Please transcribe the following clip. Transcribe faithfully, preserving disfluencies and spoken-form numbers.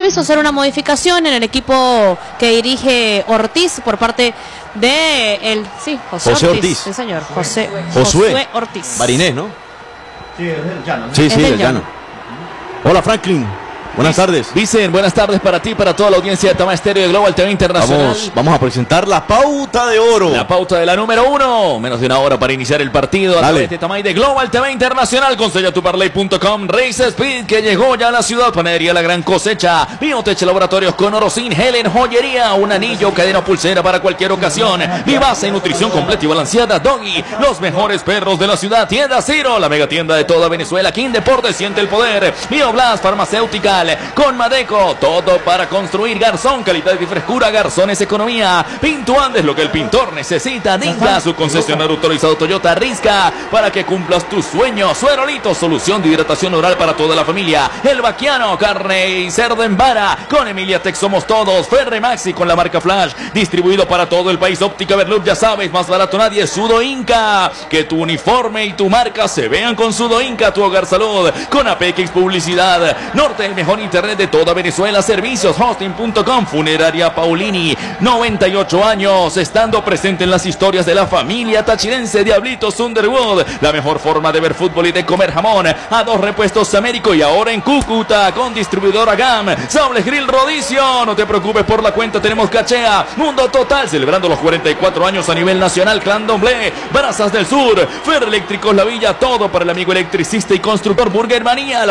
hizo hacer una modificación en el equipo que dirige Ortiz por parte de el sí, José, José Ortiz. Ortiz. Sí, señor. José, Josué. Josué Ortiz. Marinés, ¿no? Sí, es del llano. ¿No? Sí, Es sí, del del llano. Hola, Franklin. Buenas tardes. Dicen, buenas tardes para ti, para toda la audiencia de Tama Estéreo de Global T V Internacional. Vamos, vamos a presentar la pauta de oro. La pauta de la número uno. Menos de una hora para iniciar el partido a Dale. través de Tamay de Global T V Internacional con sella tu parlay punto com. Race Speed que llegó ya a la ciudad. Panadería La Gran Cosecha. Biotech Laboratorios con Orosin. Helen Joyería. Un anillo, cadena o pulsera para cualquier ocasión. Mi base en nutrición completa y balanceada. Doggy. Los mejores perros de la ciudad. Tienda Ciro. La mega tienda de toda Venezuela. King Deportes siente el poder. Bioblast Farmacéutical. Con Madeco. Todo para construir. Garzón. Calidad y frescura. Garzón es economía. Pinto Andes. Lo que el pintor necesita. Diga su concesionario autorizado Toyota Risca. Para que cumplas tus sueños. Suerolito. Solución de hidratación oral para toda la familia. El Vaquiano. Carne y cerdo en vara. Con Emilia Tech somos todos. Ferre Maxi con la marca Flash. Distribuido para todo el país. Óptica Berlub. Ya sabes. Más barato nadie. Sudo Inca. Que tu uniforme y tu marca se vean con Sudo Inca. Tu hogar salud. Con Apex Publicidad. Norte. El mejor internet de toda Venezuela. Servicios. Hosting punto com. Funeraria Paulini. noventa y ocho años. Estando presente en las historias de la familia tachirense. Diablitos Underwood. La mejor forma de ver fútbol y de comer jamón. A dos repuestos Américo. Y ahora en Cúcuta. Con distribuidora G A M. Sables Grill Rodicio. No te preocupes por la cuenta. Tenemos cachea. Mundo Total. Celebrando los cuarenta y cuatro años a nivel nacional. Clan Domblé. Brazas del Sur. Fer Eléctricos La Villa. Todo para el amigo electricista y constructor Burger Manía.